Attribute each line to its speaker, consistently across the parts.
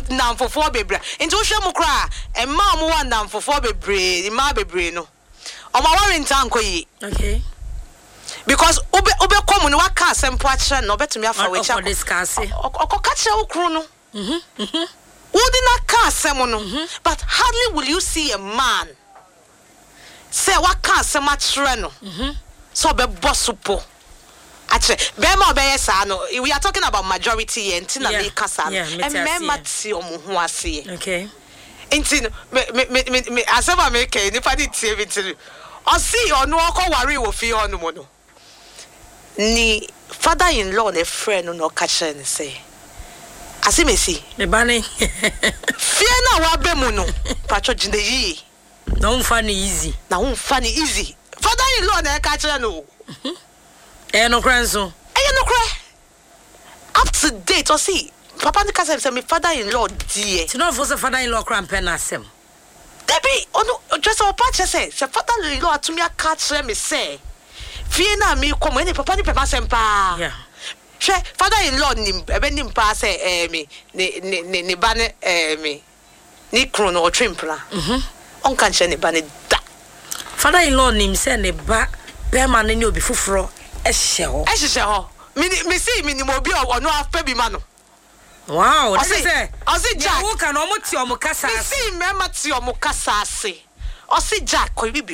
Speaker 1: namfofo bebre nti wo hwe mu kra e ma mo wa namfofo bebre ma bebre no o ma worry ntanko yi
Speaker 2: okay
Speaker 1: because obe come no waka asempo a kire no betumi afa we cha
Speaker 2: discuss
Speaker 1: okoka kire wo kru no would not cast someone, but hardly will you see a man say what can't so much reno. So be bossupo. Actually, Bema Bayesano, we are talking about majority and Tina Casan and Mematio Muhuasi.
Speaker 2: Okay.
Speaker 1: Intin me as ever make a if I did see it or see or no worry will feel on the mono. Ni father in law, a friend no catch and say. Asimesi
Speaker 2: me bani
Speaker 1: fie na wa bemu no patcho jinde yi
Speaker 2: na unfani easy
Speaker 1: father in law na ka kire no
Speaker 2: no kranso
Speaker 1: no kra up to date or see papa ni ka say me father in law die
Speaker 2: ti no for say father in law kran pen asem
Speaker 1: debi ono just our patch say father in law atumi aka kire me say fie na me komo ni papa ni pema sempa
Speaker 2: yeah
Speaker 1: father-in-law ebe nim pa say me ne ba ne me ni kro no otwempla on kan che ne ba ne da
Speaker 2: father-in-law nim say ne ba be ma ne obi foforo ehye ho
Speaker 1: me see me nim obi ono afa bi ma no
Speaker 2: wow this is
Speaker 1: say Jack
Speaker 2: wo kan omo ti omo kasa
Speaker 1: me see me ma ti omo kasa ase o say Jack ko bi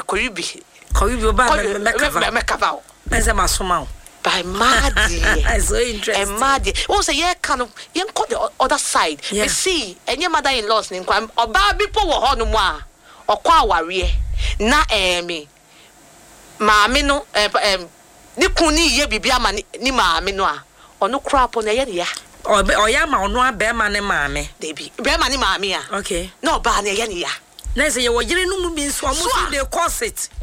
Speaker 1: ba me kava
Speaker 2: eze masoma
Speaker 1: by Madi.
Speaker 2: So interesting.
Speaker 1: And Madi. Also, kind of young call the other side. You see, and your mother in law's name, or Barbie Power Honuma, or Qua Warrior. Na me. Mamino, Nikuni, ye bibiama ni maminoa, or no crap on the area.
Speaker 2: Or yama or no bear man and mammy.
Speaker 1: They be bear money, mamma.
Speaker 2: Okay.
Speaker 1: No, Barney, ya.
Speaker 2: Nessa, you were getting no means so much they cost it.